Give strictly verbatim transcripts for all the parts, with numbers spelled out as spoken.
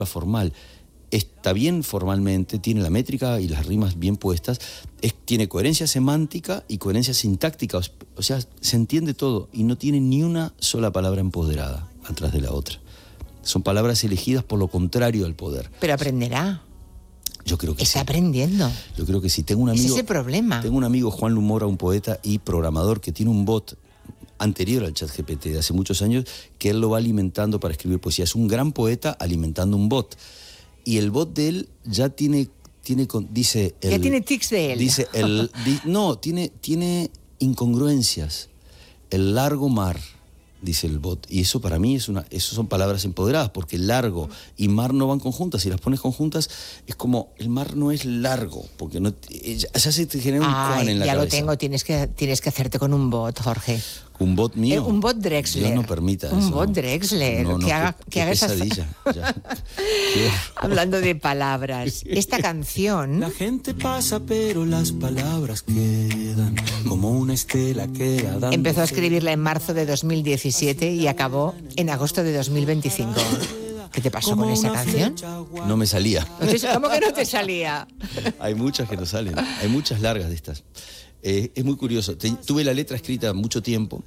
formal. Está bien formalmente, tiene la métrica y las rimas bien puestas, es, tiene coherencia semántica y coherencia sintáctica, o, o sea, se entiende todo y no tiene ni una sola palabra empoderada atrás de la otra. Son palabras elegidas por lo contrario al poder. Pero aprenderá. Yo creo que Está sí. aprendiendo. Yo creo que sí. Tengo un amigo, es ese problema. Tengo un amigo, Juan Lumora, un poeta y programador, que tiene un bot anterior al ChatGPT de hace muchos años, que él lo va alimentando para escribir poesía. Es un gran poeta alimentando un bot. Y el bot de él ya tiene, tiene dice... El, ya tiene tics de él. Dice el, di, no, tiene, tiene incongruencias. El largo mar, dice el bot. Y eso para mí es una, eso son palabras empoderadas, porque largo y mar no van conjuntas. Si las pones conjuntas, es como, el mar no es largo, porque no, ya, ya se te genera un Ay, cuan en la ya cabeza. lo tengo, tienes que, tienes que hacerte con un bot, Jorge. ¿Un bot mío? Eh, un bot Drexler. Dios no permita un eso. Un bot no. Drexler. No, no, que haga, qué, que qué haga pesadilla. Esas... Hablando de palabras, esta canción... La gente pasa, pero las palabras quedan como una estela que dando... Empezó a escribirla en marzo de dos mil diecisiete y acabó en agosto de dos mil veinticinco. ¿Qué te pasó con esa canción? No me salía. ¿Cómo que no te salía? Hay muchas que no salen. Hay muchas largas de estas. Eh, es muy curioso. Te, tuve la letra escrita mucho tiempo,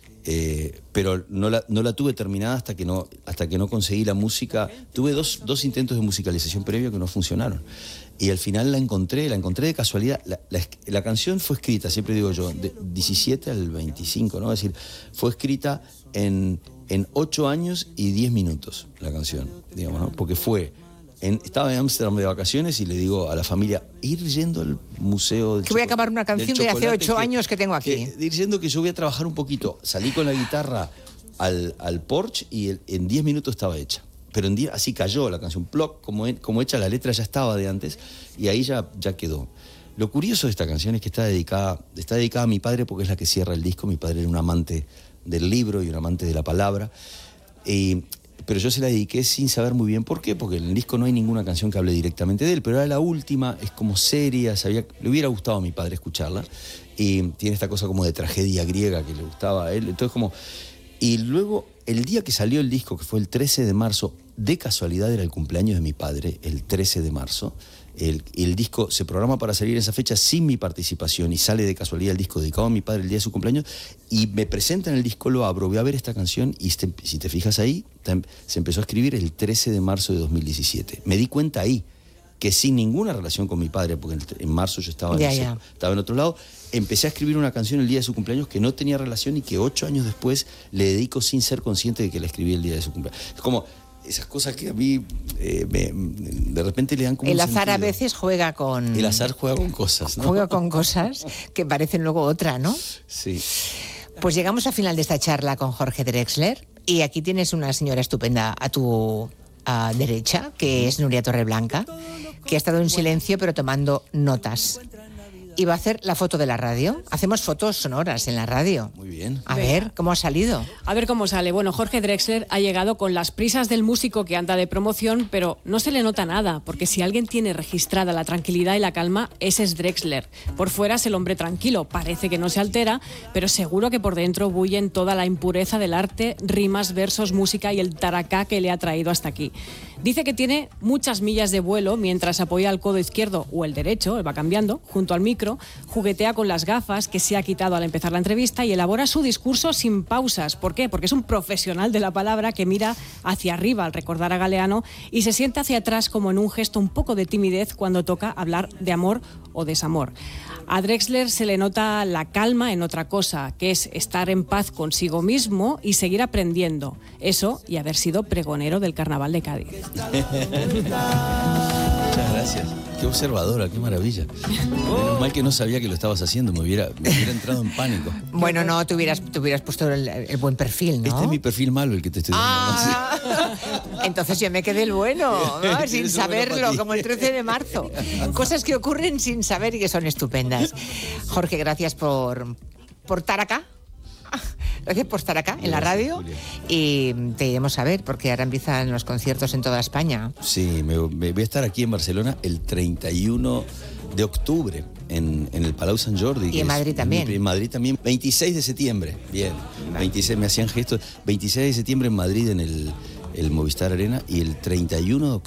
eh, pero no la, no la tuve terminada hasta que no, hasta que no conseguí la música. Tuve dos, dos intentos de musicalización previa que no funcionaron. Y al final la encontré, la encontré de casualidad. La, la, la canción fue escrita, siempre digo yo, de diecisiete al veinticinco, ¿no? Es decir, fue escrita en, en ocho años y diez minutos, la canción, digamos, ¿no? Porque fue... En, estaba en Ámsterdam de vacaciones y le digo a la familia, ir yendo al museo del que voy a acabar una canción de hace ocho que, años que tengo aquí. Que, ir yendo que yo voy a trabajar un poquito. Salí con la guitarra al, al porche y el, en diez minutos estaba hecha. Pero en diez, así cayó la canción, ploc, como, como hecha, la letra ya estaba de antes y ahí ya, ya quedó. Lo curioso de esta canción es que está dedicada, está dedicada a mi padre porque es la que cierra el disco. Mi padre era un amante del libro y un amante de la palabra. Y... pero yo se la dediqué sin saber muy bien por qué, porque en el disco no hay ninguna canción que hable directamente de él, pero era la última, es como seria, sabía, le hubiera gustado a mi padre escucharla, y tiene esta cosa como de tragedia griega que le gustaba a él, entonces como... Y luego, el día que salió el disco, que fue el trece de marzo, de casualidad era el cumpleaños de mi padre, el trece de marzo, el, el disco se programa para salir en esa fecha sin mi participación y sale de casualidad el disco dedicado a mi padre el día de su cumpleaños y me presentan el disco, lo abro, voy a ver esta canción y este, si te fijas ahí, se empezó a escribir el trece de marzo de dos mil diecisiete. Me di cuenta ahí que sin ninguna relación con mi padre, porque en marzo yo estaba, ya, en, ese, ya. estaba en otro lado, empecé a escribir una canción el día de su cumpleaños que no tenía relación y que ocho años después le dedico sin ser consciente de que la escribí el día de su cumpleaños. Es como... esas cosas que a mí eh, me, de repente le dan como el un azar sentido. A veces juega con... El azar juega con cosas, ¿no? Juega con cosas que parecen luego otra, ¿no? Sí. Pues llegamos al final de esta charla con Jorge Drexler y aquí tienes una señora estupenda a tu a derecha, que es Nuria Torreblanca, que ha estado en silencio pero tomando notas. Y va a hacer la foto de la radio. Hacemos fotos sonoras en la radio. Muy bien. A Venga. ver, ¿cómo ha salido? A ver cómo sale. Bueno, Jorge Drexler ha llegado con las prisas del músico que anda de promoción, pero no se le nota nada, porque si alguien tiene registrada la tranquilidad y la calma, ese es Drexler. Por fuera es el hombre tranquilo, parece que no se altera, pero seguro que por dentro bullen toda la impureza del arte, rimas, versos, música y el taracá que le ha traído hasta aquí. Dice que tiene muchas millas de vuelo mientras apoya el codo izquierdo o el derecho, él va cambiando, junto al micro, juguetea con las gafas que se ha quitado al empezar la entrevista y elabora su discurso sin pausas. ¿Por qué? Porque es un profesional de la palabra que mira hacia arriba al recordar a Galeano y se sienta hacia atrás como en un gesto un poco de timidez cuando toca hablar de amor o desamor. A Drexler se le nota la calma en otra cosa, que es estar en paz consigo mismo y seguir aprendiendo. Eso y haber sido pregonero del Carnaval de Cádiz. Muchas gracias. Qué observadora, qué maravilla. Menos mal que no sabía que lo estabas haciendo, me hubiera, me hubiera entrado en pánico. Bueno, no, te hubieras, te hubieras puesto el, el buen perfil, ¿no? Este es mi perfil malo, el que te estoy dando. Ah, entonces yo me quedé el bueno, ¿no? Sin Eso bueno saberlo, para ti. como el trece de marzo. Cosas que ocurren sin saber y que son estupendas. Jorge, gracias por, por estar acá. Gracias por estar acá en la Gracias, radio. Julia. Y te iremos a ver, porque ahora empiezan los conciertos en toda España. Sí, me, me voy a estar aquí en Barcelona el treinta y uno de octubre en, en el Palau Sant Jordi. Y que en es- Madrid también. En Madrid también, veintiséis de septiembre. Bien, veintiséis, me hacían gestos. veintiséis de septiembre en Madrid en el, el Movistar Arena, y el treinta y uno de